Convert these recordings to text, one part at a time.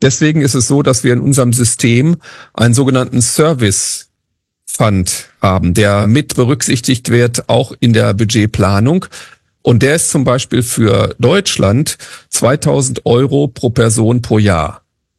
Deswegen ist es so, dass wir in unserem System einen sogenannten Service Fund haben, der mit berücksichtigt wird, auch in der Budgetplanung. Und der ist zum Beispiel für Deutschland 2.000 € pro Person pro Jahr.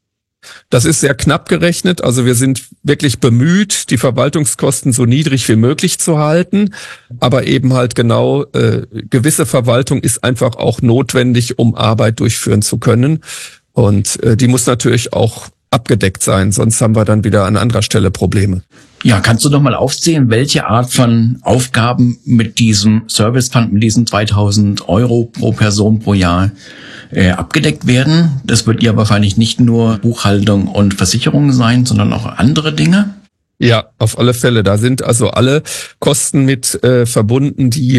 Das ist sehr knapp gerechnet. Also wir sind wirklich bemüht, die Verwaltungskosten so niedrig wie möglich zu halten. Aber eben halt genau, gewisse Verwaltung ist einfach auch notwendig, um Arbeit durchführen zu können. Und die muss natürlich auch abgedeckt sein, sonst haben wir dann wieder an anderer Stelle Probleme. Ja, kannst du doch mal aufzählen, welche Art von Aufgaben mit diesem Service Fund, mit diesen 2.000 € pro Person pro Jahr abgedeckt werden? Das wird ja wahrscheinlich nicht nur Buchhaltung und Versicherung sein, sondern auch andere Dinge. Ja, auf alle Fälle. Da sind also alle Kosten mit verbunden, die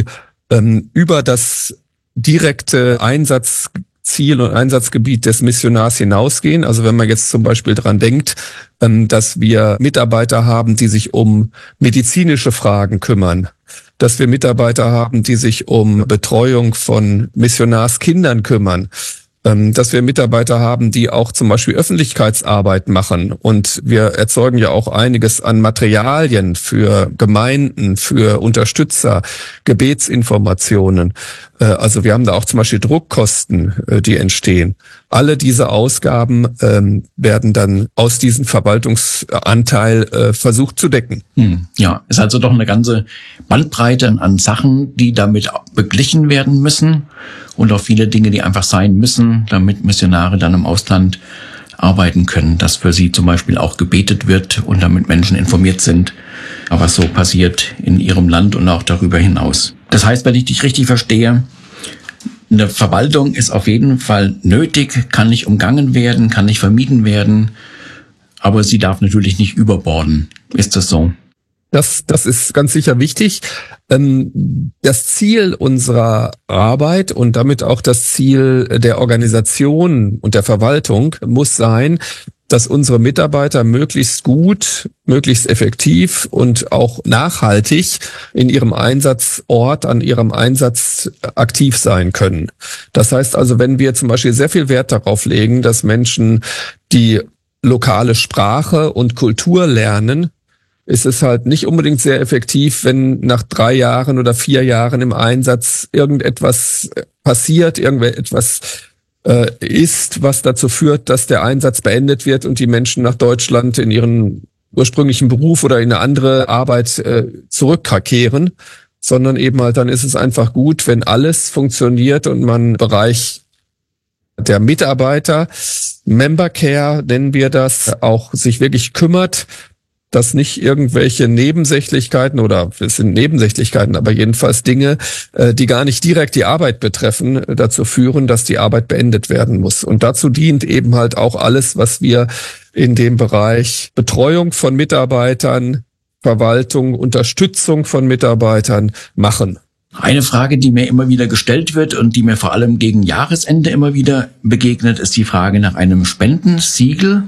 über das direkte Einsatzziel und Einsatzgebiet des Missionars hinausgehen. Also wenn man jetzt zum Beispiel dran denkt, dass wir Mitarbeiter haben, die sich um medizinische Fragen kümmern, dass wir Mitarbeiter haben, die sich um Betreuung von Missionarskindern kümmern, dass wir Mitarbeiter haben, die auch zum Beispiel Öffentlichkeitsarbeit machen. Und wir erzeugen ja auch einiges an Materialien für Gemeinden, für Unterstützer, Gebetsinformationen. Also wir haben da auch zum Beispiel Druckkosten, die entstehen. Alle diese Ausgaben werden dann aus diesem Verwaltungsanteil versucht zu decken. Ja, ist also doch eine ganze Bandbreite an Sachen, die damit beglichen werden müssen und auch viele Dinge, die einfach sein müssen, damit Missionare dann im Ausland arbeiten können, dass für sie zum Beispiel auch gebetet wird und damit Menschen informiert sind, was so passiert in ihrem Land und auch darüber hinaus. Das heißt, wenn ich dich richtig verstehe, eine Verwaltung ist auf jeden Fall nötig, kann nicht umgangen werden, kann nicht vermieden werden, aber sie darf natürlich nicht überborden. Ist das so? Das ist ganz sicher wichtig. Das Ziel unserer Arbeit und damit auch das Ziel der Organisation und der Verwaltung muss sein, dass unsere Mitarbeiter möglichst gut, möglichst effektiv und auch nachhaltig in ihrem Einsatzort, an ihrem Einsatz aktiv sein können. Das heißt also, wenn wir zum Beispiel sehr viel Wert darauf legen, dass Menschen die lokale Sprache und Kultur lernen, ist es halt nicht unbedingt sehr effektiv, wenn nach 3 Jahren oder 4 Jahren im Einsatz irgendetwas passiert, irgendetwas ist, was dazu führt, dass der Einsatz beendet wird und die Menschen nach Deutschland in ihren ursprünglichen Beruf oder in eine andere Arbeit zurückkehren, sondern eben halt dann ist es einfach gut, wenn alles funktioniert und man im Bereich der Mitarbeiter, Member Care nennen wir das, auch sich wirklich kümmert, dass nicht irgendwelche Nebensächlichkeiten oder es sind Nebensächlichkeiten, aber jedenfalls Dinge, die gar nicht direkt die Arbeit betreffen, dazu führen, dass die Arbeit beendet werden muss. Und dazu dient eben halt auch alles, was wir in dem Bereich Betreuung von Mitarbeitern, Verwaltung, Unterstützung von Mitarbeitern machen. Eine Frage, die mir immer wieder gestellt wird und die mir vor allem gegen Jahresende immer wieder begegnet, ist die Frage nach einem Spendensiegel.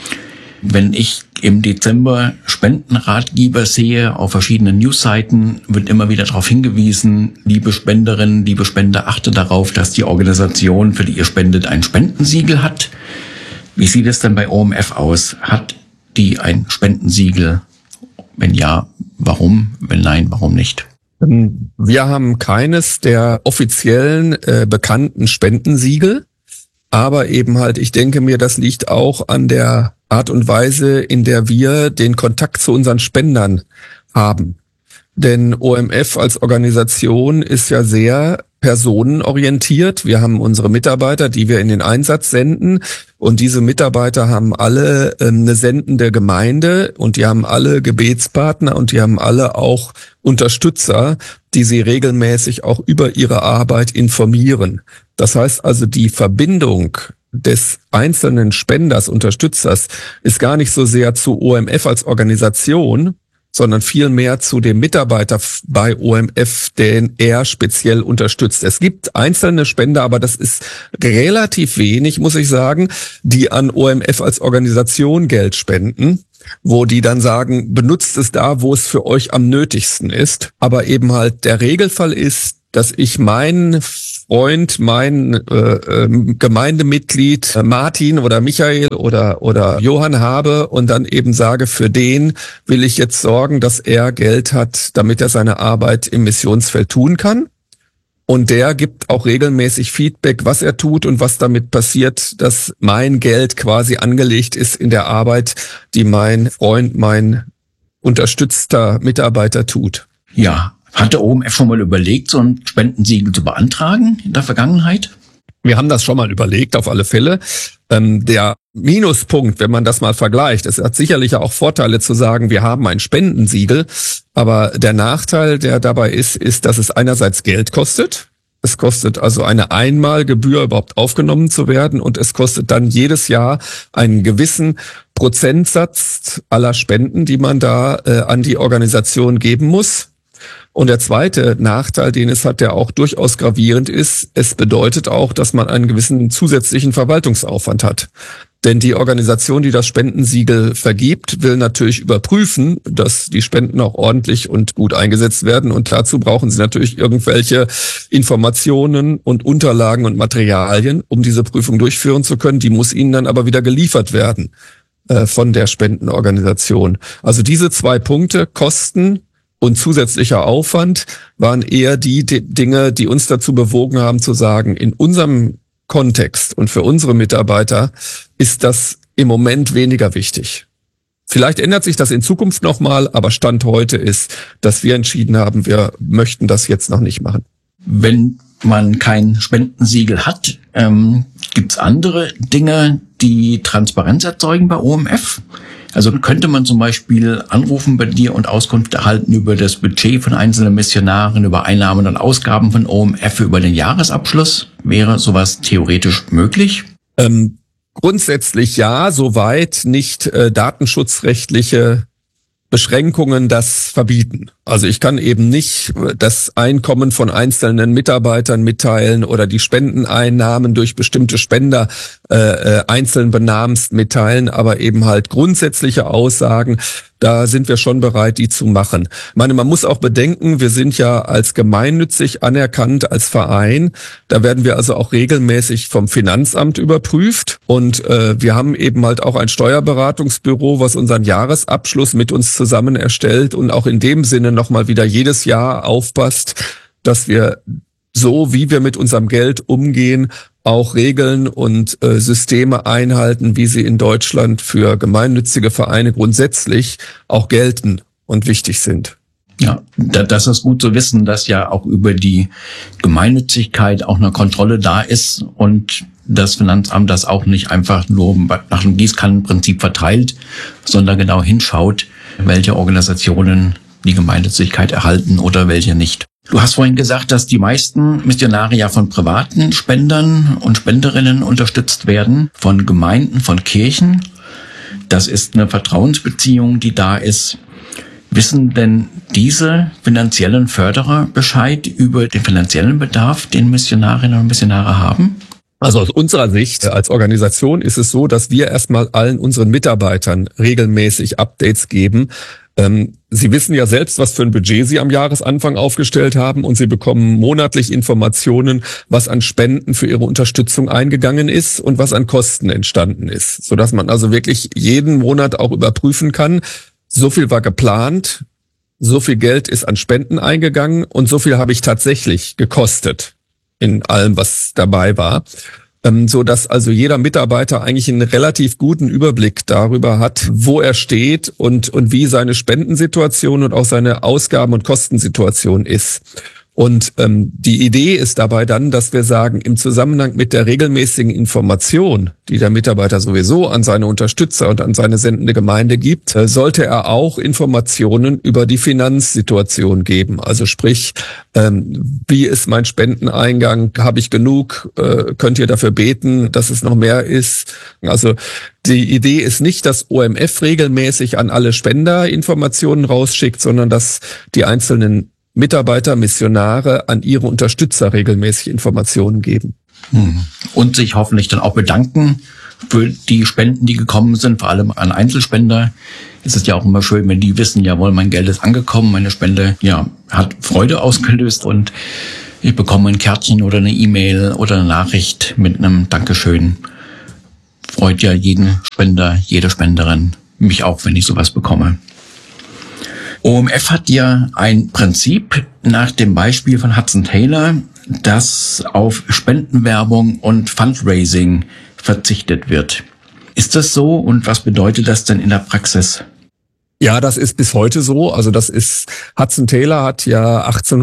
Wenn ich im Dezember Spendenratgeber sehe, auf verschiedenen Newsseiten wird immer wieder darauf hingewiesen, liebe Spenderinnen, liebe Spender, achte darauf, dass die Organisation, für die ihr spendet, ein Spendensiegel hat. Wie sieht es denn bei OMF aus? Hat die ein Spendensiegel? Wenn ja, warum? Wenn nein, warum nicht? Wir haben keines der offiziellen bekannten Spendensiegel, aber eben halt, ich denke mir, das liegt auch an der Art und Weise, in der wir den Kontakt zu unseren Spendern haben. Denn OMF als Organisation ist ja sehr personenorientiert. Wir haben unsere Mitarbeiter, die wir in den Einsatz senden. Und diese Mitarbeiter haben alle eine sendende Gemeinde und die haben alle Gebetspartner und die haben alle auch Unterstützer, die sie regelmäßig auch über ihre Arbeit informieren. Das heißt also, die Verbindung des einzelnen Spenders, Unterstützers ist gar nicht so sehr zu OMF als Organisation, sondern vielmehr zu dem Mitarbeiter bei OMF, den er speziell unterstützt. Es gibt einzelne Spender, aber das ist relativ wenig, muss ich sagen, die an OMF als Organisation Geld spenden, wo die dann sagen, benutzt es da, wo es für euch am nötigsten ist. Aber eben halt der Regelfall ist, dass ich meinen Freund, mein Gemeindemitglied Martin oder Michael oder Johann habe und dann eben sage, für den will ich jetzt sorgen, dass er Geld hat, damit er seine Arbeit im Missionsfeld tun kann. Und der gibt auch regelmäßig Feedback, was er tut und was damit passiert, dass mein Geld quasi angelegt ist in der Arbeit, die mein Freund, mein unterstützter Mitarbeiter tut. Ja, hat der OMF schon mal überlegt, so ein Spendensiegel zu beantragen in der Vergangenheit? Wir haben das schon mal überlegt, auf alle Fälle. Der Minuspunkt, wenn man das mal vergleicht, es hat sicherlich auch Vorteile zu sagen, wir haben ein Spendensiegel, aber der Nachteil, der dabei ist, dass es einerseits Geld kostet. Es kostet also eine Einmalgebühr, überhaupt aufgenommen zu werden, und es kostet dann jedes Jahr einen gewissen Prozentsatz aller Spenden, die man da an die Organisation geben muss. Und der zweite Nachteil, den es hat, der auch durchaus gravierend ist, es bedeutet auch, dass man einen gewissen zusätzlichen Verwaltungsaufwand hat. Denn die Organisation, die das Spendensiegel vergibt, will natürlich überprüfen, dass die Spenden auch ordentlich und gut eingesetzt werden. Und dazu brauchen sie natürlich irgendwelche Informationen und Unterlagen und Materialien, um diese Prüfung durchführen zu können. Die muss ihnen dann aber wieder geliefert werden von der Spendenorganisation. Also diese zwei Punkte, Kosten und zusätzlicher Aufwand, waren eher die Dinge, die uns dazu bewogen haben zu sagen, in unserem Kontext und für unsere Mitarbeiter ist das im Moment weniger wichtig. Vielleicht ändert sich das in Zukunft nochmal, aber Stand heute ist, dass wir entschieden haben, wir möchten das jetzt noch nicht machen. Wenn man kein Spendensiegel hat, gibt's andere Dinge, die Transparenz erzeugen bei OMF? Also könnte man zum Beispiel anrufen bei dir und Auskunft erhalten über das Budget von einzelnen Missionaren, über Einnahmen und Ausgaben von OMF, über den Jahresabschluss? Wäre sowas theoretisch möglich? Grundsätzlich ja, soweit nicht datenschutzrechtliche Beschränkungen das verbieten. Also ich kann eben nicht das Einkommen von einzelnen Mitarbeitern mitteilen oder die Spendeneinnahmen durch bestimmte Spender einzeln benamst mitteilen, aber eben halt grundsätzliche Aussagen, da sind wir schon bereit, die zu machen. Ich meine, man muss auch bedenken, wir sind ja als gemeinnützig anerkannt als Verein. Da werden wir also auch regelmäßig vom Finanzamt überprüft. Und wir haben eben halt auch ein Steuerberatungsbüro, was unseren Jahresabschluss mit uns zusammen erstellt und auch in dem Sinne nochmal wieder jedes Jahr aufpasst, dass wir so, wie wir mit unserem Geld umgehen, auch Regeln und Systeme einhalten, wie sie in Deutschland für gemeinnützige Vereine grundsätzlich auch gelten und wichtig sind. Ja, das ist gut zu wissen, dass ja auch über die Gemeinnützigkeit auch eine Kontrolle da ist und das Finanzamt das auch nicht einfach nur nach dem Gießkannenprinzip verteilt, sondern genau hinschaut, welche Organisationen die Gemeinnützigkeit erhalten oder welche nicht. Du hast vorhin gesagt, dass die meisten Missionare ja von privaten Spendern und Spenderinnen unterstützt werden, von Gemeinden, von Kirchen. Das ist eine Vertrauensbeziehung, die da ist. Wissen denn diese finanziellen Förderer Bescheid über den finanziellen Bedarf, den Missionarinnen und Missionare haben? Also aus unserer Sicht als Organisation ist es so, dass wir erstmal allen unseren Mitarbeitern regelmäßig Updates geben. Sie wissen ja selbst, was für ein Budget Sie am Jahresanfang aufgestellt haben, und Sie bekommen monatlich Informationen, was an Spenden für Ihre Unterstützung eingegangen ist und was an Kosten entstanden ist, sodass man also wirklich jeden Monat auch überprüfen kann, so viel war geplant, so viel Geld ist an Spenden eingegangen und so viel habe ich tatsächlich gekostet in allem, was dabei war. So dass also jeder Mitarbeiter eigentlich einen relativ guten Überblick darüber hat, wo er steht und wie seine Spendensituation und auch seine Ausgaben- und Kostensituation ist. Und die Idee ist dabei dann, dass wir sagen, im Zusammenhang mit der regelmäßigen Information, die der Mitarbeiter sowieso an seine Unterstützer und an seine sendende Gemeinde gibt, sollte er auch Informationen über die Finanzsituation geben. Also sprich, wie ist mein Spendeneingang? Habe ich genug? Könnt ihr dafür beten, dass es noch mehr ist? Also die Idee ist nicht, dass OMF regelmäßig an alle Spender Informationen rausschickt, sondern dass die einzelnen Mitarbeiter, Missionare an ihre Unterstützer regelmäßig Informationen geben. Und sich hoffentlich dann auch bedanken für die Spenden, die gekommen sind, vor allem an Einzelspender. Es ist ja auch immer schön, wenn die wissen, jawohl, mein Geld ist angekommen, meine Spende, ja, hat Freude ausgelöst und ich bekomme ein Kärtchen oder eine E-Mail oder eine Nachricht mit einem Dankeschön. Freut ja jeden Spender, jede Spenderin, mich auch, wenn ich sowas bekomme. OMF hat ja ein Prinzip nach dem Beispiel von Hudson Taylor, das auf Spendenwerbung und Fundraising verzichtet wird. Ist das so und was bedeutet das denn in der Praxis? Ja, das ist bis heute so. Also Hudson Taylor hat ja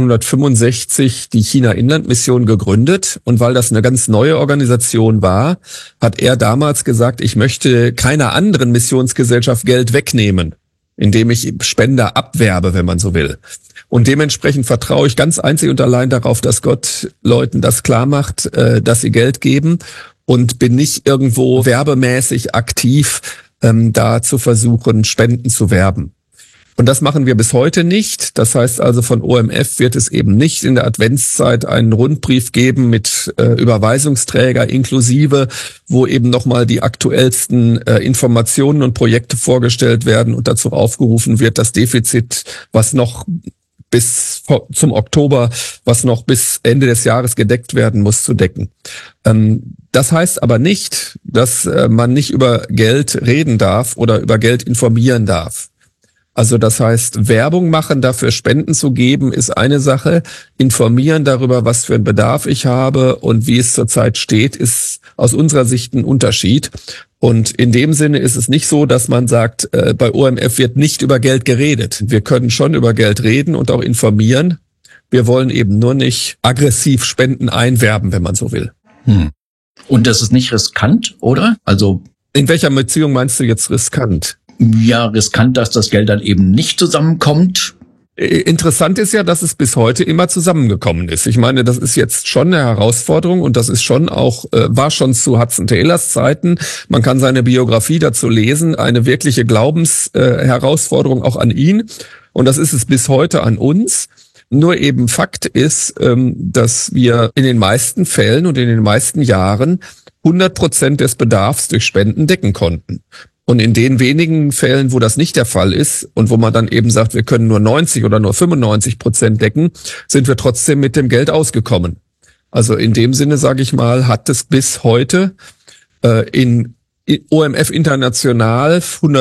1865 die China-Inland-Mission gegründet. Und weil das eine ganz neue Organisation war, hat er damals gesagt, ich möchte keiner anderen Missionsgesellschaft Geld wegnehmen, indem ich Spender abwerbe, wenn man so will. Und dementsprechend vertraue ich ganz einzig und allein darauf, dass Gott Leuten das klar macht, dass sie Geld geben, und bin nicht irgendwo werbemäßig aktiv, da zu versuchen, Spenden zu werben. Und das machen wir bis heute nicht. Das heißt also, von OMF wird es eben nicht in der Adventszeit einen Rundbrief geben mit Überweisungsträger inklusive, wo eben nochmal die aktuellsten Informationen und Projekte vorgestellt werden und dazu aufgerufen wird, das Defizit, was noch bis zum Oktober, was noch bis Ende des Jahres gedeckt werden muss, zu decken. Das heißt aber nicht, dass man nicht über Geld reden darf oder über Geld informieren darf. Also das heißt, Werbung machen, dafür Spenden zu geben, ist eine Sache. Informieren darüber, was für einen Bedarf ich habe und wie es zurzeit steht, ist aus unserer Sicht ein Unterschied. Und in dem Sinne ist es nicht so, dass man sagt, bei OMF wird nicht über Geld geredet. Wir können schon über Geld reden und auch informieren. Wir wollen eben nur nicht aggressiv Spenden einwerben, wenn man so will. Und das ist nicht riskant, oder? Also in welcher Beziehung meinst du jetzt riskant? Ja, riskant, dass das Geld dann eben nicht zusammenkommt. Interessant ist ja, dass es bis heute immer zusammengekommen ist. Ich meine, das ist jetzt schon eine Herausforderung und das ist schon auch, war schon zu Hudson Taylors Zeiten. Man kann seine Biografie dazu lesen, eine wirkliche Glaubensherausforderung auch an ihn. Und das ist es bis heute an uns. Nur eben Fakt ist, dass wir in den meisten Fällen und in den meisten Jahren 100% des Bedarfs durch Spenden decken konnten. Und in den wenigen Fällen, wo das nicht der Fall ist und wo man dann eben sagt, wir können nur 90 oder nur 95% decken, sind wir trotzdem mit dem Geld ausgekommen. Also in dem Sinne, sage ich mal, hat es bis heute in OMF international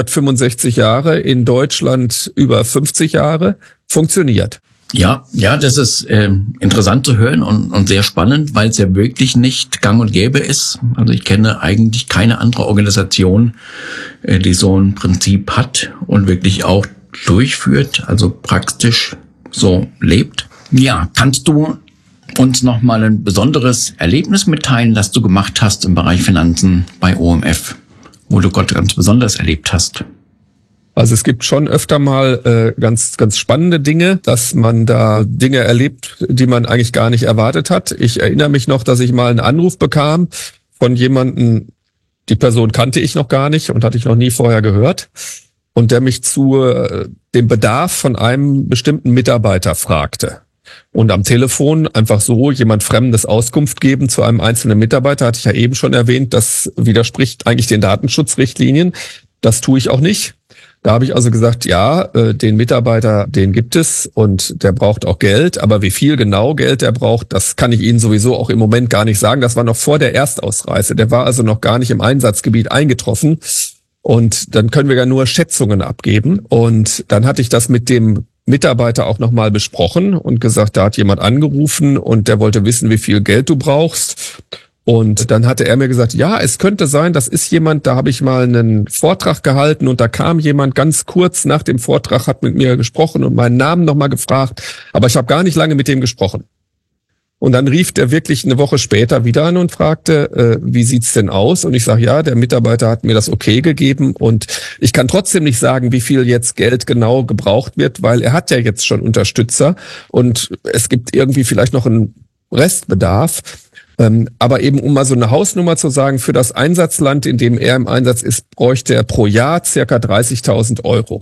165 Jahre, in Deutschland über 50 Jahre funktioniert. Ja, das ist interessant zu hören und sehr spannend, weil es ja wirklich nicht gang und gäbe ist. Also ich kenne eigentlich keine andere Organisation, die so ein Prinzip hat und wirklich auch durchführt, also praktisch so lebt. Ja, kannst du uns noch mal ein besonderes Erlebnis mitteilen, das du gemacht hast im Bereich Finanzen bei OMF, wo du Gott ganz besonders erlebt hast? Also es gibt schon öfter mal ganz, ganz spannende Dinge, dass man da Dinge erlebt, die man eigentlich gar nicht erwartet hat. Ich erinnere mich noch, dass ich mal einen Anruf bekam von jemandem, die Person kannte ich noch gar nicht und hatte ich noch nie vorher gehört, und der mich zu dem Bedarf von einem bestimmten Mitarbeiter fragte. Und am Telefon einfach so jemand Fremdes Auskunft geben zu einem einzelnen Mitarbeiter, hatte ich ja eben schon erwähnt, das widerspricht eigentlich den Datenschutzrichtlinien. Das tue ich auch nicht. Da habe ich also gesagt, ja, den Mitarbeiter, den gibt es und der braucht auch Geld. Aber wie viel genau Geld er braucht, das kann ich Ihnen sowieso auch im Moment gar nicht sagen. Das war noch vor der Erstausreise. Der war also noch gar nicht im Einsatzgebiet eingetroffen. Und dann können wir ja nur Schätzungen abgeben. Und dann hatte ich das mit dem Mitarbeiter auch nochmal besprochen und gesagt, da hat jemand angerufen und der wollte wissen, wie viel Geld du brauchst. Und dann hatte er mir gesagt, ja, es könnte sein, das ist jemand, da habe ich mal einen Vortrag gehalten und da kam jemand ganz kurz nach dem Vortrag, hat mit mir gesprochen und meinen Namen nochmal gefragt, aber ich habe gar nicht lange mit dem gesprochen. Und dann rief der wirklich eine Woche später wieder an und fragte, wie sieht's denn aus? Und ich sage, ja, der Mitarbeiter hat mir das okay gegeben und ich kann trotzdem nicht sagen, wie viel jetzt Geld genau gebraucht wird, weil er hat ja jetzt schon Unterstützer und es gibt irgendwie vielleicht noch einen Restbedarf. Aber eben, um mal so eine Hausnummer zu sagen, für das Einsatzland, in dem er im Einsatz ist, bräuchte er pro Jahr circa 30.000 Euro.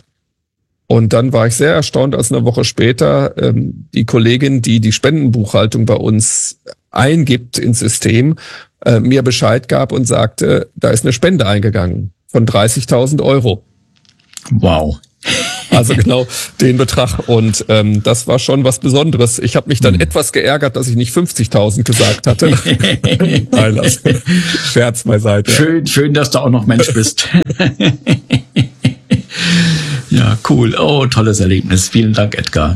Und dann war ich sehr erstaunt, als eine Woche später die Kollegin, die die Spendenbuchhaltung bei uns eingibt ins System, mir Bescheid gab und sagte, da ist eine Spende eingegangen von 30.000 Euro. Wow. Also genau den Betrag. Und das war schon was Besonderes. Ich habe mich dann etwas geärgert, dass ich nicht 50.000 gesagt hatte. Nein, das Scherz beiseite. Schön, dass du auch noch Mensch bist. Ja, cool. Oh, tolles Erlebnis. Vielen Dank, Edgar.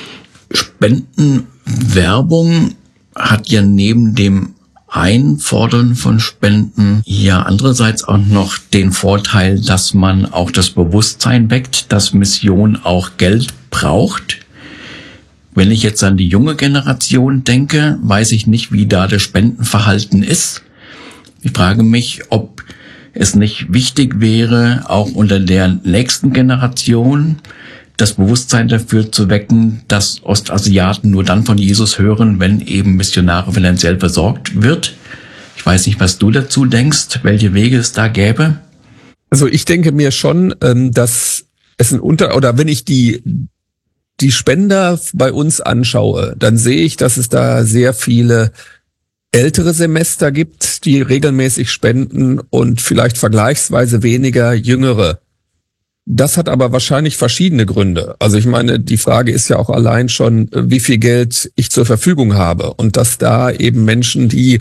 Spendenwerbung hat ja neben dem Einfordern von Spenden ja andererseits auch noch den Vorteil, dass man auch das Bewusstsein weckt, dass Mission auch Geld braucht. Wenn ich jetzt an die junge Generation denke, weiß ich nicht, wie da das Spendenverhalten ist. Ich frage mich, ob es nicht wichtig wäre, auch unter der nächsten Generation das Bewusstsein dafür zu wecken, dass Ostasiaten nur dann von Jesus hören, wenn eben Missionare finanziell versorgt wird. Ich weiß nicht, was du dazu denkst, welche Wege es da gäbe. Also ich denke mir schon, dass es oder wenn ich die Spender bei uns anschaue, dann sehe ich, dass es da sehr viele ältere Semester gibt, die regelmäßig spenden und vielleicht vergleichsweise weniger jüngere. Das hat aber wahrscheinlich verschiedene Gründe. Also ich meine, die Frage ist ja auch allein schon, wie viel Geld ich zur Verfügung habe. Und dass da eben Menschen, die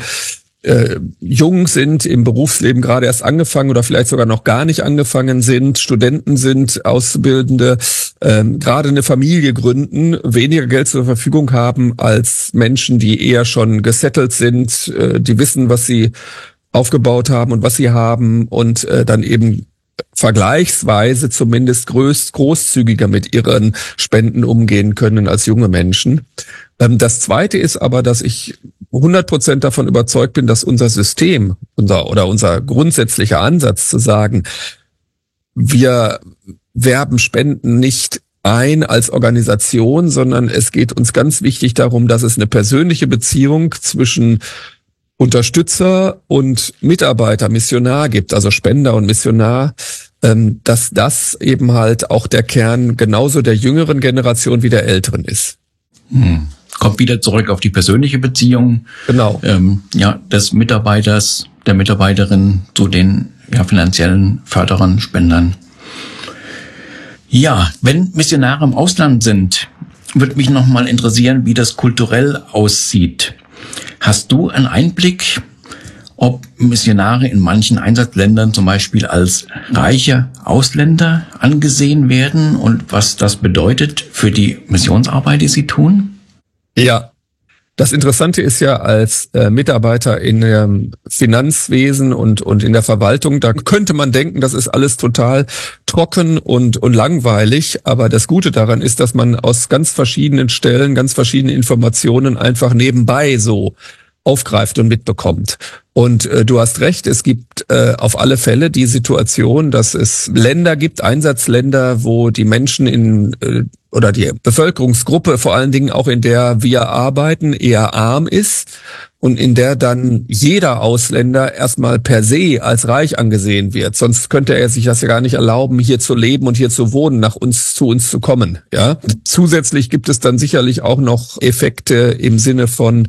jung sind, im Berufsleben gerade erst angefangen oder vielleicht sogar noch gar nicht angefangen sind, Studenten sind, Auszubildende, gerade eine Familie gründen, weniger Geld zur Verfügung haben als Menschen, die eher schon gesettelt sind, die wissen, was sie aufgebaut haben und was sie haben und dann eben vergleichsweise zumindest großzügiger mit ihren Spenden umgehen können als junge Menschen. Das Zweite ist aber, dass ich 100% davon überzeugt bin, dass unser System, unser grundsätzlicher Ansatz zu sagen, wir werben Spenden nicht ein als Organisation, sondern es geht uns ganz wichtig darum, dass es eine persönliche Beziehung zwischen Unterstützer und Mitarbeiter, Missionar gibt, also Spender und Missionar, dass das eben halt auch der Kern genauso der jüngeren Generation wie der älteren ist. Kommt wieder zurück auf die persönliche Beziehung. Genau. Des Mitarbeiters, der Mitarbeiterin zu den finanziellen Förderern, Spendern. Ja, wenn Missionare im Ausland sind, würde mich nochmal interessieren, wie das kulturell aussieht. Hast du einen Einblick, ob Missionare in manchen Einsatzländern zum Beispiel als reiche Ausländer angesehen werden und was das bedeutet für die Missionsarbeit, die sie tun? Ja, das Interessante ist ja, als Mitarbeiter in dem Finanzwesen und in der Verwaltung, da könnte man denken, das ist alles total trocken und langweilig. Aber das Gute daran ist, dass man aus ganz verschiedenen Stellen, ganz verschiedenen Informationen einfach nebenbei so aufgreift und mitbekommt. Und du hast recht, es gibt auf alle Fälle die Situation, dass es Länder gibt, Einsatzländer, wo die Menschen oder die Bevölkerungsgruppe vor allen Dingen auch in der wir arbeiten, eher arm ist und in der dann jeder Ausländer erstmal per se als reich angesehen wird. Sonst könnte er sich das ja gar nicht erlauben, hier zu leben und hier zu wohnen, zu uns zu kommen. Ja. Zusätzlich gibt es dann sicherlich auch noch Effekte im Sinne von,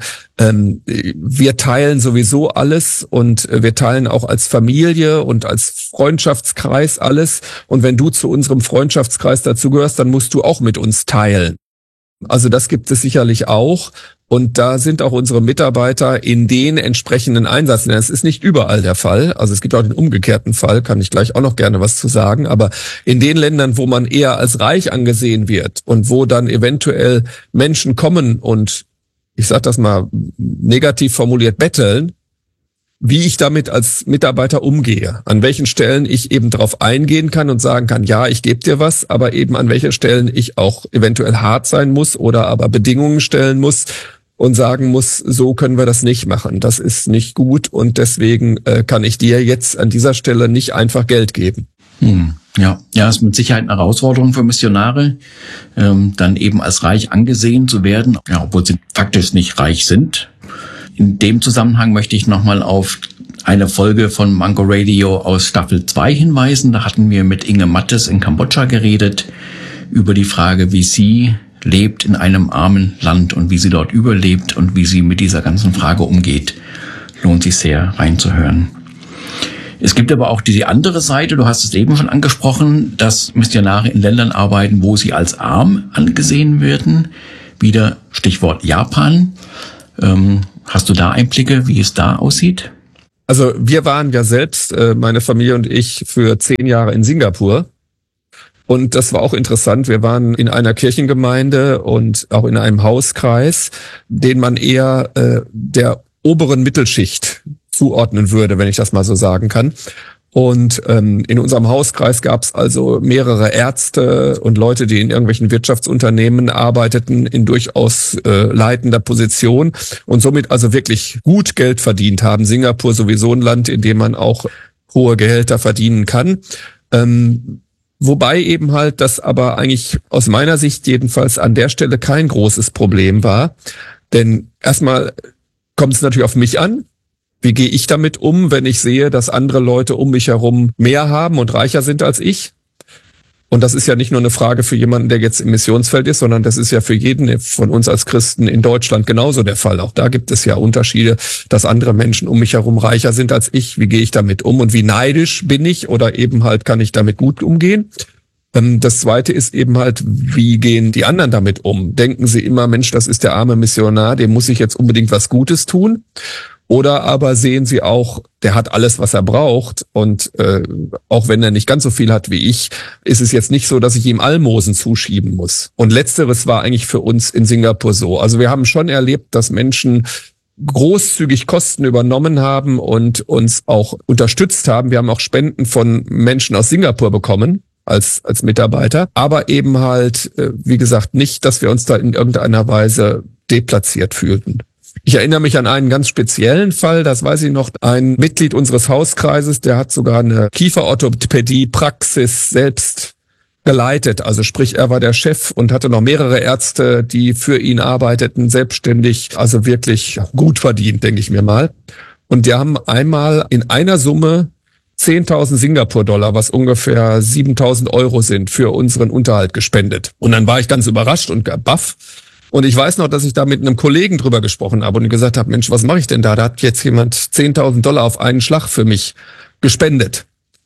wir teilen sowieso alles und wir teilen auch als Familie und als Freundschaftskreis alles. Und wenn du zu unserem Freundschaftskreis dazugehörst, dann musst du auch mit uns teilen. Also das gibt es sicherlich auch. Und da sind auch unsere Mitarbeiter in den entsprechenden Einsätzen. Das ist nicht überall der Fall. Also es gibt auch den umgekehrten Fall, kann ich gleich auch noch gerne was zu sagen. Aber in den Ländern, wo man eher als reich angesehen wird und wo dann eventuell Menschen kommen und, ich sag das mal negativ formuliert, betteln, wie ich damit als Mitarbeiter umgehe, an welchen Stellen ich eben drauf eingehen kann und sagen kann, ja, ich gebe dir was, aber eben an welchen Stellen ich auch eventuell hart sein muss oder aber Bedingungen stellen muss und sagen muss, so können wir das nicht machen. Das ist nicht gut und deswegen kann ich dir jetzt an dieser Stelle nicht einfach Geld geben. Ja, ist mit Sicherheit eine Herausforderung für Missionare, dann eben als reich angesehen zu werden, obwohl sie faktisch nicht reich sind. In dem Zusammenhang möchte ich nochmal auf eine Folge von Mango Radio aus Staffel 2 hinweisen. Da hatten wir mit Inge Mattes in Kambodscha geredet über die Frage, wie sie lebt in einem armen Land und wie sie dort überlebt und wie sie mit dieser ganzen Frage umgeht. Lohnt sich sehr reinzuhören. Es gibt aber auch die andere Seite, du hast es eben schon angesprochen, dass Missionare in Ländern arbeiten, wo sie als arm angesehen werden. Wieder Stichwort Japan. Hast du da Einblicke, wie es da aussieht? Also wir waren ja selbst, meine Familie und ich, für 10 Jahre in Singapur. Und das war auch interessant. Wir waren in einer Kirchengemeinde und auch in einem Hauskreis, den man eher der oberen Mittelschicht zuordnen würde, wenn ich das mal so sagen kann. Und in unserem Hauskreis gab es also mehrere Ärzte und Leute, die in irgendwelchen Wirtschaftsunternehmen arbeiteten, in durchaus leitender Position und somit also wirklich gut Geld verdient haben. Singapur sowieso ein Land, in dem man auch hohe Gehälter verdienen kann. Wobei eben halt das aber eigentlich aus meiner Sicht jedenfalls an der Stelle kein großes Problem war. Denn erstmal kommt es natürlich auf mich an. Wie gehe ich damit um, wenn ich sehe, dass andere Leute um mich herum mehr haben und reicher sind als ich? Und das ist ja nicht nur eine Frage für jemanden, der jetzt im Missionsfeld ist, sondern das ist ja für jeden von uns als Christen in Deutschland genauso der Fall. Auch da gibt es ja Unterschiede, dass andere Menschen um mich herum reicher sind als ich. Wie gehe ich damit um und wie neidisch bin ich oder eben halt kann ich damit gut umgehen? Das Zweite ist eben halt, wie gehen die anderen damit um? Denken sie immer, Mensch, das ist der arme Missionar, dem muss ich jetzt unbedingt was Gutes tun? Oder aber sehen sie auch, der hat alles, was er braucht und auch wenn er nicht ganz so viel hat wie ich, ist es jetzt nicht so, dass ich ihm Almosen zuschieben muss. Und Letzteres war eigentlich für uns in Singapur so. Also wir haben schon erlebt, dass Menschen großzügig Kosten übernommen haben und uns auch unterstützt haben. Wir haben auch Spenden von Menschen aus Singapur bekommen als Mitarbeiter, aber eben halt, wie gesagt, nicht, dass wir uns da in irgendeiner Weise deplatziert fühlten. Ich erinnere mich an einen ganz speziellen Fall, das weiß ich noch, ein Mitglied unseres Hauskreises, der hat sogar eine Kieferorthopädie-Praxis selbst geleitet. Also sprich, er war der Chef und hatte noch mehrere Ärzte, die für ihn arbeiteten, selbstständig, also wirklich gut verdient, denke ich mir mal. Und die haben einmal in einer Summe 10.000 Singapur-Dollar, was ungefähr 7.000 Euro sind, für unseren Unterhalt gespendet. Und dann war ich ganz überrascht und baff. Und ich weiß noch, dass ich da mit einem Kollegen drüber gesprochen habe und gesagt habe, Mensch, was mache ich denn da? Da hat jetzt jemand 10.000 Dollar auf einen Schlag für mich gespendet.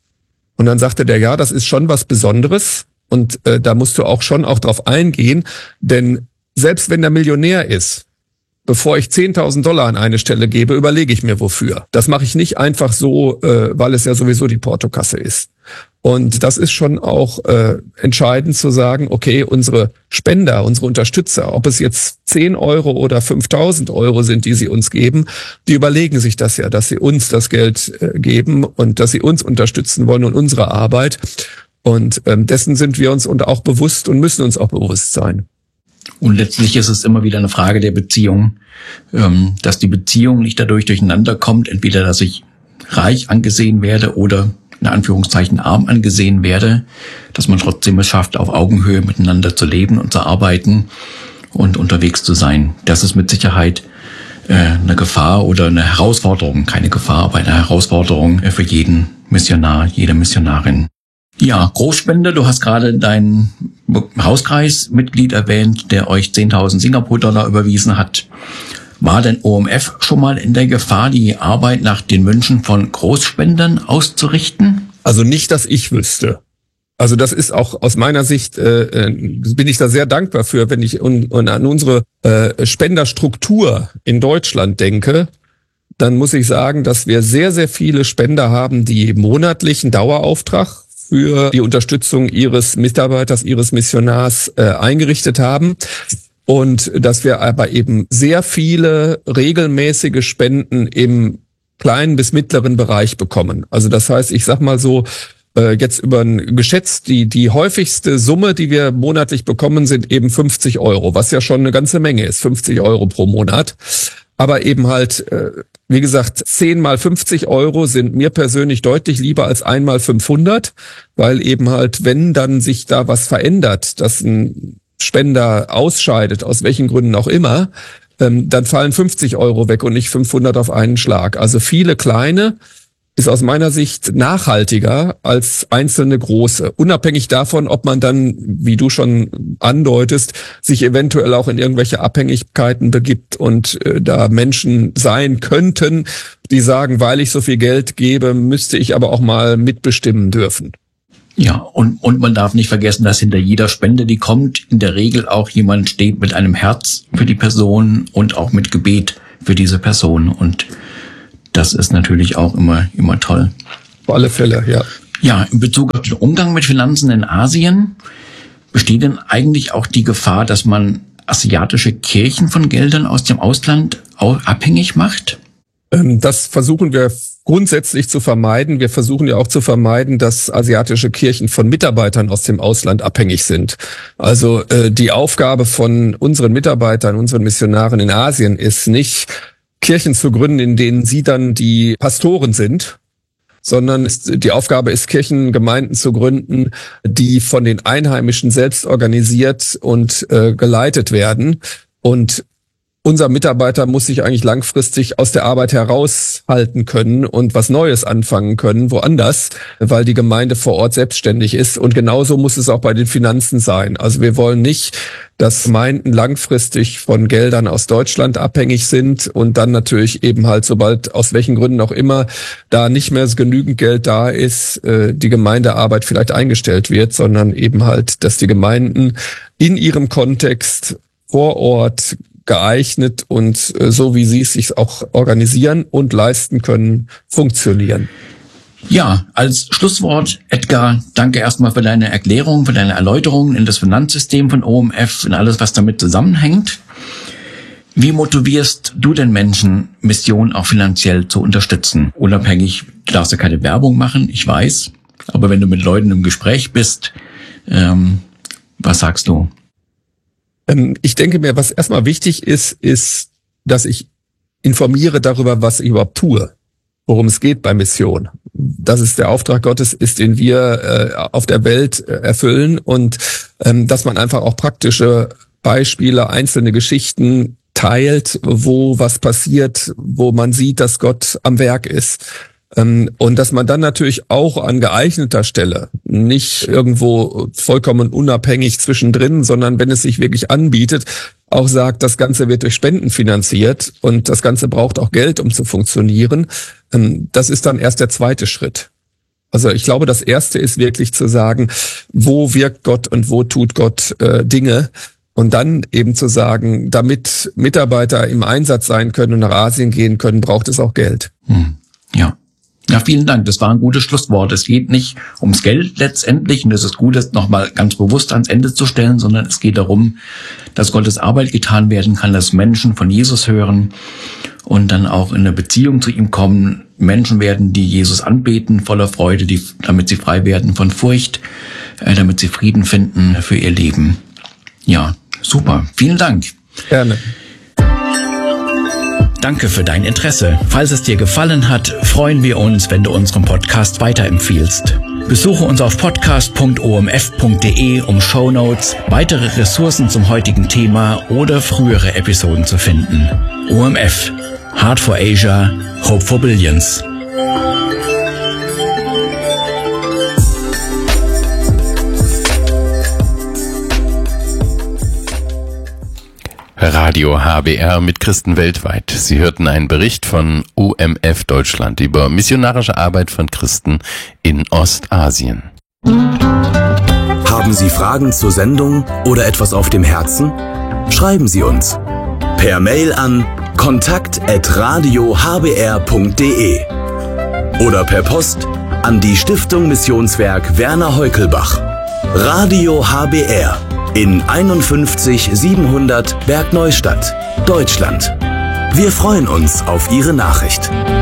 Und dann sagte der, ja, das ist schon was Besonderes und da musst du auch schon auch drauf eingehen, denn selbst wenn der Millionär ist, bevor ich 10.000 Dollar an eine Stelle gebe, überlege ich mir wofür. Das mache ich nicht einfach so, weil es ja sowieso die Portokasse ist. Und das ist schon auch entscheidend zu sagen, okay, unsere Spender, unsere Unterstützer, ob es jetzt 10 Euro oder 5.000 Euro sind, die sie uns geben, die überlegen sich das ja, dass sie uns das Geld geben und dass sie uns unterstützen wollen und unsere Arbeit. Und dessen sind wir uns und auch bewusst und müssen uns auch bewusst sein. Und letztlich ist es immer wieder eine Frage der Beziehung, dass die Beziehung nicht dadurch durcheinander kommt, entweder dass ich reich angesehen werde oder in Anführungszeichen arm angesehen werde, dass man trotzdem es schafft, auf Augenhöhe miteinander zu leben und zu arbeiten und unterwegs zu sein. Das ist mit Sicherheit eine Gefahr oder eine Herausforderung, keine Gefahr, aber eine Herausforderung für jeden Missionar, jede Missionarin. Ja, Großspende, du hast gerade dein Hauskreismitglied erwähnt, der euch 10.000 Singapur-Dollar überwiesen hat. War denn OMF schon mal in der Gefahr, die Arbeit nach den Wünschen von Großspendern auszurichten? Also nicht, dass ich wüsste. Also das ist auch aus meiner Sicht, bin ich da sehr dankbar für, wenn ich an unsere Spenderstruktur in Deutschland denke, dann muss ich sagen, dass wir sehr, sehr viele Spender haben, die monatlichen Dauerauftrag für die Unterstützung ihres Mitarbeiters, ihres Missionars eingerichtet haben. Und dass wir aber eben sehr viele regelmäßige Spenden im kleinen bis mittleren Bereich bekommen. Also das heißt, ich sag mal so, jetzt geschätzt, die häufigste Summe, die wir monatlich bekommen, sind eben 50 Euro, was ja schon eine ganze Menge ist, 50 Euro pro Monat. Aber eben halt, wie gesagt, 10 mal 50 Euro sind mir persönlich deutlich lieber als 1 mal 500, weil eben halt, wenn dann sich da was verändert, dass ein Spender ausscheidet, aus welchen Gründen auch immer, dann fallen 50 Euro weg und nicht 500 auf einen Schlag. Also viele kleine ist aus meiner Sicht nachhaltiger als einzelne große. Unabhängig davon, ob man dann, wie du schon andeutest, sich eventuell auch in irgendwelche Abhängigkeiten begibt und da Menschen sein könnten, die sagen, weil ich so viel Geld gebe, müsste ich aber auch mal mitbestimmen dürfen. Ja, und man darf nicht vergessen, dass hinter jeder Spende, die kommt, in der Regel auch jemand steht mit einem Herz für die Person und auch mit Gebet für diese Person. Und das ist natürlich auch immer toll. Auf alle Fälle, ja. Ja, in Bezug auf den Umgang mit Finanzen in Asien besteht denn eigentlich auch die Gefahr, dass man asiatische Kirchen von Geldern aus dem Ausland auch abhängig macht? Das versuchen wir grundsätzlich zu vermeiden. Wir versuchen ja auch zu vermeiden, dass asiatische Kirchen von Mitarbeitern aus dem Ausland abhängig sind. Also die Aufgabe von unseren Mitarbeitern, unseren Missionaren in Asien ist nicht, Kirchen zu gründen, in denen sie dann die Pastoren sind, sondern die Aufgabe ist, Kirchengemeinden zu gründen, die von den Einheimischen selbst organisiert und geleitet werden. Und unser Mitarbeiter muss sich eigentlich langfristig aus der Arbeit heraushalten können und was Neues anfangen können, woanders, weil die Gemeinde vor Ort selbstständig ist. Und genauso muss es auch bei den Finanzen sein. Also wir wollen nicht, dass Gemeinden langfristig von Geldern aus Deutschland abhängig sind und dann natürlich eben halt, sobald aus welchen Gründen auch immer da nicht mehr genügend Geld da ist, die Gemeindearbeit vielleicht eingestellt wird, sondern eben halt, dass die Gemeinden in ihrem Kontext vor Ort geeignet und so wie sie es sich auch organisieren und leisten können, funktionieren. Ja, als Schlusswort, Edgar, danke erstmal für deine Erklärung, für deine Erläuterung in das Finanzsystem von OMF und alles, was damit zusammenhängt. Wie motivierst du denn Menschen, Mission auch finanziell zu unterstützen? Unabhängig, du darfst ja keine Werbung machen, ich weiß, aber wenn du mit Leuten im Gespräch bist, was sagst du? Ich denke mir, was erstmal wichtig ist, dass ich informiere darüber, was ich überhaupt tue, worum es geht bei Mission. Das ist der Auftrag Gottes, den wir auf der Welt erfüllen und dass man einfach auch praktische Beispiele, einzelne Geschichten teilt, wo was passiert, wo man sieht, dass Gott am Werk ist. Und dass man dann natürlich auch an geeigneter Stelle, nicht irgendwo vollkommen unabhängig zwischendrin, sondern wenn es sich wirklich anbietet, auch sagt, das Ganze wird durch Spenden finanziert und das Ganze braucht auch Geld, um zu funktionieren. Das ist dann erst der zweite Schritt. Also ich glaube, das erste ist wirklich zu sagen, wo wirkt Gott und wo tut Gott Dinge. Und dann eben zu sagen, damit Mitarbeiter im Einsatz sein können und nach Asien gehen können, braucht es auch Geld. Ja. Ja, vielen Dank. Das war ein gutes Schlusswort. Es geht nicht ums Geld letztendlich, und es ist gut, das nochmal ganz bewusst ans Ende zu stellen, sondern es geht darum, dass Gottes Arbeit getan werden kann, dass Menschen von Jesus hören und dann auch in eine Beziehung zu ihm kommen, Menschen werden, die Jesus anbeten, voller Freude, damit sie frei werden von Furcht, damit sie Frieden finden für ihr Leben. Ja, super. Vielen Dank. Gerne. Danke für dein Interesse. Falls es dir gefallen hat, freuen wir uns, wenn du unseren Podcast weiterempfiehlst. Besuche uns auf podcast.omf.de, um Shownotes, weitere Ressourcen zum heutigen Thema oder frühere Episoden zu finden. OMF. Heart for Asia. Hope for Billions. Radio HBR mit Christen weltweit. Sie hörten einen Bericht von OMF Deutschland über missionarische Arbeit von Christen in Ostasien. Haben Sie Fragen zur Sendung oder etwas auf dem Herzen? Schreiben Sie uns per Mail an kontakt@radiohbr.de oder per Post an die Stiftung Missionswerk Werner Heukelbach. Radio HBR in 51 700 Bergneustadt, Deutschland. Wir freuen uns auf Ihre Nachricht.